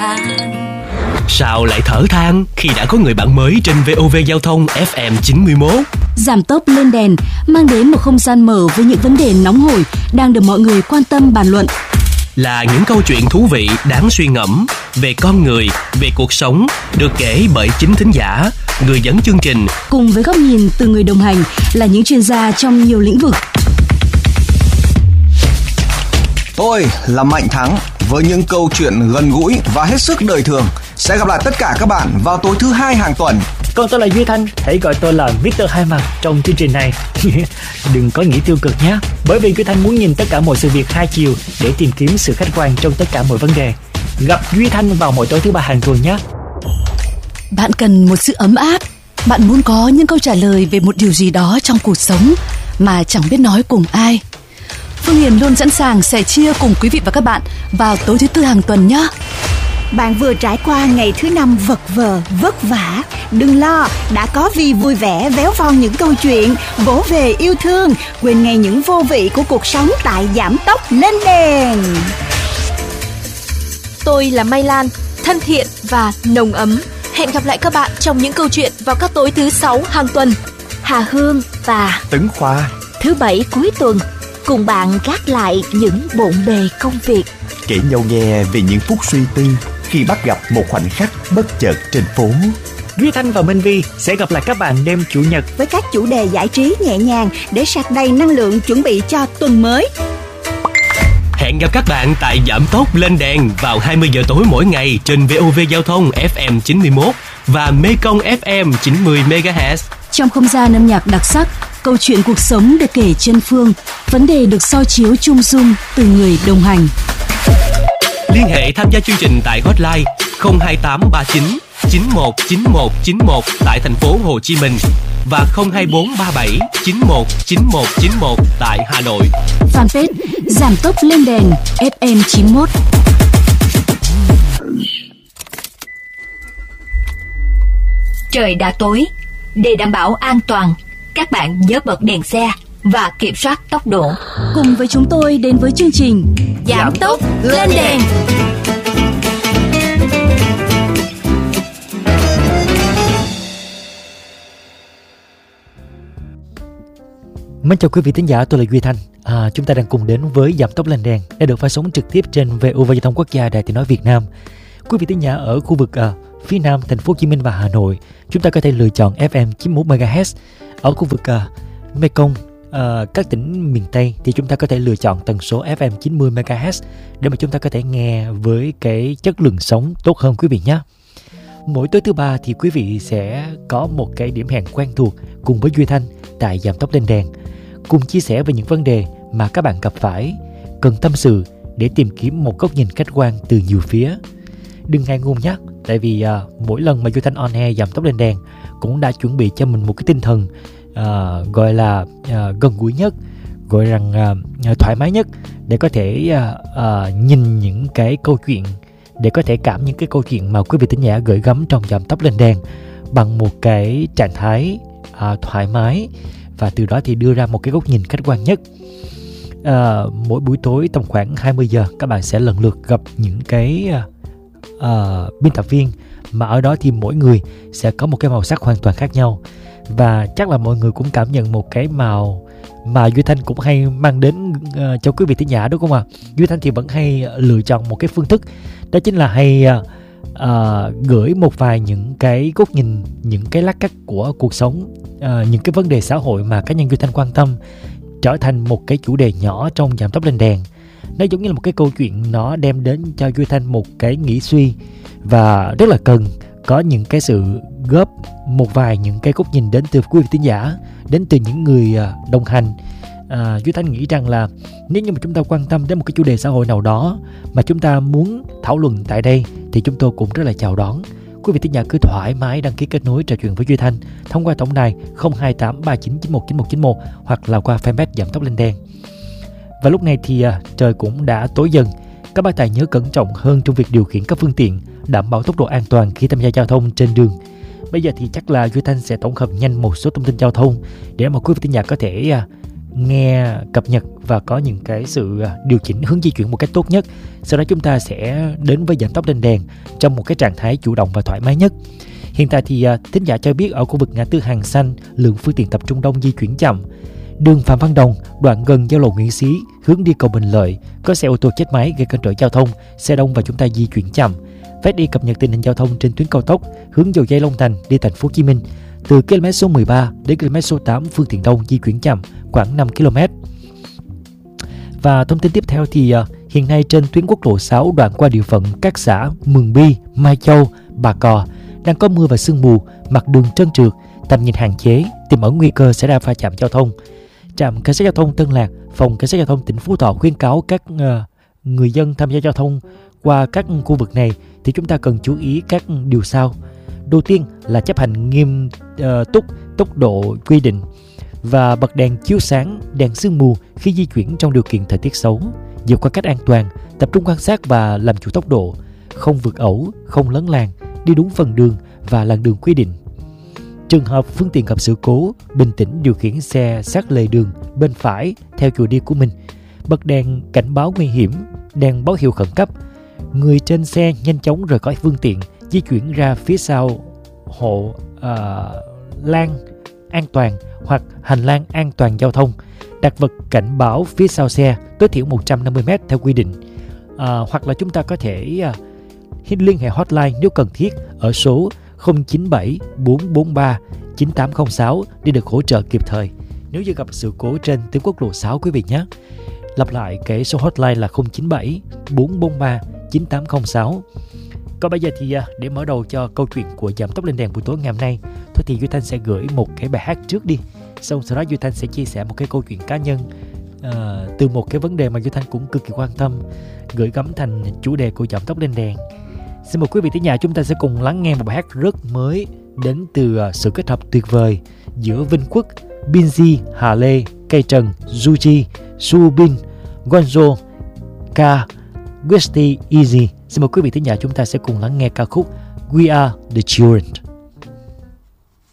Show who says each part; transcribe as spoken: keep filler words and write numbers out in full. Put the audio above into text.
Speaker 1: than.
Speaker 2: Sao lại thở than khi đã có người bạn mới trên vê o vê Giao thông ép em chín mươi mốt?
Speaker 3: Giảm tốc lên đèn mang đến một không gian mở với những vấn đề nóng hổi đang được mọi người quan tâm bàn luận.
Speaker 2: Là những câu chuyện thú vị đáng suy ngẫm về con người, về cuộc sống, được kể bởi chính thính giả, người dẫn chương trình,
Speaker 3: cùng với góc nhìn từ người đồng hành là những chuyên gia trong nhiều lĩnh vực.
Speaker 4: Tôi là Mạnh Thắng với những câu chuyện gần gũi và hết sức đời thường. Sẽ gặp lại tất cả các bạn vào tối thứ hai hàng tuần.
Speaker 5: Còn tôi là Duy Thanh, hãy gọi tôi là mít tơ Hai Mặt trong chương trình này. Đừng có nghĩ tiêu cực nhé, bởi vì Duy Thanh muốn nhìn tất cả mọi sự việc hai chiều để tìm kiếm sự khách quan trong tất cả mọi vấn đề. Gặp Duy Thanh vào mỗi tối thứ ba hàng tuần nhé.
Speaker 3: Bạn cần một sự ấm áp, bạn muốn có những câu trả lời về một điều gì đó trong cuộc sống mà chẳng biết nói cùng ai. Phương Hiền luôn sẵn sàng sẻ chia cùng quý vị và các bạn vào tối thứ tư hàng tuần nhé.
Speaker 6: Bạn vừa trải qua ngày thứ năm vật vờ, vất vả. Đừng lo, đã có Vi vui vẻ véo von những câu chuyện, vỗ về yêu thương, quên ngay những vô vị của cuộc sống tại Giảm Tốc Lên Đèn.
Speaker 1: Tôi là Mai Lan, thân thiện và nồng ấm. Hẹn gặp lại các bạn trong những câu chuyện vào các tối thứ sáu hàng tuần.
Speaker 7: Hà Hương và
Speaker 8: Tấn Khoa
Speaker 7: thứ bảy cuối tuần cùng bạn gác lại những bộn bề công việc,
Speaker 8: kể nhau nghe về những phút suy tư khi bắt gặp một khoảnh khắc bất chợt trên phố.
Speaker 5: Duy Thanh và Minh Vi sẽ gặp lại các bạn đêm Chủ nhật
Speaker 6: với các chủ đề giải trí nhẹ nhàng để sạc đầy năng lượng chuẩn bị cho tuần mới.
Speaker 2: Hẹn gặp các bạn tại Giảm Tốc Lên Đèn vào hai mươi giờ tối mỗi ngày trên vê o vê Giao thông ép em chín mươi mốt và Mekong ép em chín mươi mê ga héc.
Speaker 3: Trong không gian âm nhạc đặc sắc, câu chuyện cuộc sống được kể chân phương, vấn đề được soi chiếu chung dung từ người đồng hành.
Speaker 2: Liên hệ tham gia chương trình tại hotline không hai tám ba chín chín một chín một chín một tại thành phố Hồ Chí Minh và không hai bốn ba bảy chín một chín một chín một tại Hà Nội.
Speaker 3: Fanpage Giảm Tốc Lên Đèn ép em chín mốt.
Speaker 7: Trời đã tối, để đảm bảo an toàn, các bạn nhớ bật đèn xe và kiểm soát tốc độ.
Speaker 3: Cùng với chúng tôi đến với chương trình
Speaker 7: Giảm Tốc Lên Đèn.
Speaker 5: Mến chào quý vị thính giả, tôi là Duy Thanh. À, chúng ta đang cùng đến với Giảm Tốc Lên Đèn đã được phát sóng trực tiếp trên vê o vê Giao thông Quốc gia, Đài Tiếng nói Việt Nam. Quý vị thính giả ở khu vực à, phía Nam, thành phố Hồ Chí Minh và Hà Nội, chúng ta có thể lựa chọn ép em chín mươi mốt mê ga héc. Ở khu vực à, Mekong, à, các tỉnh miền Tây thì chúng ta có thể lựa chọn tần số ép em chín mươi mê ga héc để mà chúng ta có thể nghe với cái chất lượng sóng tốt hơn quý vị nhé. Mỗi tối thứ ba thì quý vị sẽ có một cái điểm hẹn quen thuộc cùng với Duy Thanh tại Giảm Tốc Lên Đèn, cùng chia sẻ về những vấn đề mà các bạn gặp phải, cần tâm sự để tìm kiếm một góc nhìn khách quan từ nhiều phía. Đừng ngại ngùng nhé, tại vì uh, mỗi lần mà Duy Thanh on air Giảm Tốc Lên Đèn cũng đã chuẩn bị cho mình một cái tinh thần uh, gọi là uh, gần gũi nhất, gọi rằng uh, thoải mái nhất để có thể uh, uh, nhìn những cái câu chuyện, để có thể cảm những cái câu chuyện mà quý vị thính giả gửi gắm trong Giảm Tốc Lên Đèn bằng một cái trạng thái uh, thoải mái, và từ đó thì đưa ra một cái góc nhìn khách quan nhất. À, mỗi buổi tối tầm khoảng hai mươi giờ các bạn sẽ lần lượt gặp những cái uh, biên tập viên mà ở đó thì mỗi người sẽ có một cái màu sắc hoàn toàn khác nhau, và chắc là mọi người cũng cảm nhận một cái màu mà Duy Thanh cũng hay mang đến uh, cho quý vị thính giả, đúng không ạ? Duy Thanh thì vẫn hay lựa chọn một cái phương thức, đó chính là hay uh, uh, gửi một vài những cái góc nhìn, những cái lát cắt của cuộc sống, uh, những cái vấn đề xã hội mà cá nhân Duy Thanh quan tâm, trở thành một cái chủ đề nhỏ trong Giảm Tốc Lên Đèn. Nó giống như là một cái câu chuyện, nó đem đến cho Duy Thanh một cái nghĩ suy, và rất là cần có những cái sự góp một vài những cái góc nhìn đến từ quý vị thính giả, đến từ những người đồng hành. à, Duy Thanh nghĩ rằng là nếu như mà chúng ta quan tâm đến một cái chủ đề xã hội nào đó mà chúng ta muốn thảo luận tại đây thì chúng tôi cũng rất là chào đón. Quý vị thính giả cứ thoải mái đăng ký kết nối trò chuyện với Duy Thanh thông qua tổng đài không hai tám ba chín chín một chín một chín một hoặc là qua fanpage Giảm Tốc Lên Đèn. Và lúc này thì à, trời cũng đã tối dần. Các bác tài nhớ cẩn trọng hơn trong việc điều khiển các phương tiện, đảm bảo tốc độ an toàn khi tham gia giao thông trên đường. Bây giờ thì chắc là Duy Thanh sẽ tổng hợp nhanh một số thông tin giao thông để mà quý vị thính giả có thể à, nghe cập nhật và có những cái sự điều chỉnh hướng di chuyển một cách tốt nhất. Sau đó chúng ta sẽ đến với giảm tốc lên đèn trong một cái trạng thái chủ động và thoải mái nhất. Hiện tại thì uh, thính giả cho biết ở khu vực ngã tư Hàng Xanh, lượng phương tiện tập trung đông, di chuyển chậm. Đường Phạm Văn Đồng, đoạn gần giao lộ Nguyễn Xí, hướng đi cầu Bình Lợi, có xe ô tô chết máy gây cản trở giao thông, xe đông và chúng ta di chuyển chậm. Phát đi cập nhật tình hình giao thông trên tuyến cao tốc hướng dầu dây Long Thành đi thành phố Hồ Chí Minh. Từ km số mười ba đến km số tám, phương tiện đông di chuyển chậm khoảng năm ki lô mét. Và thông tin tiếp theo thì uh, hiện nay trên tuyến quốc lộ sáu đoạn qua địa phận các xã Mường Bi, Mai Châu, Bà Cò đang có mưa và sương mù, mặt đường trơn trượt, tầm nhìn hạn chế, tiềm ẩn nguy cơ xảy ra va chạm giao thông. Trạm cảnh sát giao thông Tân Lạc, phòng cảnh sát giao thông tỉnh Phú Thọ khuyên cáo các uh, người dân tham gia giao thông qua các khu vực này thì chúng ta cần chú ý các điều sau. Đầu tiên là chấp hành nghiêm uh, túc tốc độ quy định và bật đèn chiếu sáng, đèn sương mù khi di chuyển trong điều kiện thời tiết xấu, vượt qua cách an toàn, tập trung quan sát và làm chủ tốc độ, không vượt ẩu, không lấn làn, đi đúng phần đường và làn đường quy định. Trường hợp phương tiện gặp sự cố, bình tĩnh điều khiển xe sát lề đường bên phải theo chiều đi của mình, bật đèn cảnh báo nguy hiểm, đèn báo hiệu khẩn cấp. Người trên xe nhanh chóng rời khỏi phương tiện, di chuyển ra phía sau hộ uh, lan an toàn hoặc hành lang an toàn giao thông, đặt vật cảnh báo phía sau xe tối thiểu một trăm năm mươi mét theo quy định. À, hoặc là chúng ta có thể uh, liên hệ hotline nếu cần thiết ở số không chín bảy bốn bốn ba chín tám không sáu để được hỗ trợ kịp thời nếu như gặp sự cố trên tuyến quốc lộ sáu quý vị nhé. Lặp lại cái số hotline là không chín bảy bốn bốn ba chín tám không sáu. Còn bây giờ thì để mở đầu cho câu chuyện của giảm tốc lên đèn buổi tối ngày hôm nay, thôi thì Duy Thanh sẽ gửi một cái bài hát trước đi. Xong sau đó Duy Thanh sẽ chia sẻ một cái câu chuyện cá nhân à, từ một cái vấn đề mà Duy Thanh cũng cực kỳ quan tâm, gửi gắm thành chủ đề của giảm tốc lên đèn. Xin mời quý vị thính giả chúng ta sẽ cùng lắng nghe một bài hát rất mới đến từ sự kết hợp tuyệt vời giữa Vinh Quốc, Binz, Hà Lê, Cây Trần, Zuji, Su Bin, Gonzo, K, Westy Easy. Xin mời quý vị thính giả chúng ta sẽ cùng lắng nghe ca khúc We Are The Children.